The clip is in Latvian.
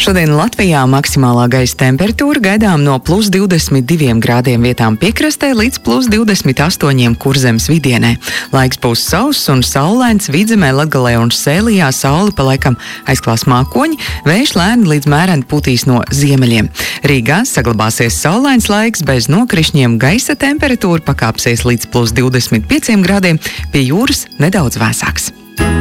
Šodien Latvijā maksimālā gaisa temperatūra gaidām no +22 grādiem vietām piekrastē līdz +28 Kurzemes vidienē. Laiks būs sauss un saulains, Vidzemē, Latgalē un Sēlijā sauli pa laikam aizklās mākoņi, vējš lēni līdz mēreni putīs no ziemeļiem. Rīgā saglabāsies saulains laiks bez nokrišņiem, gaisa temperatūra pakāpsies līdz +25 grādiem, pie jūras nedaudz vēsāks.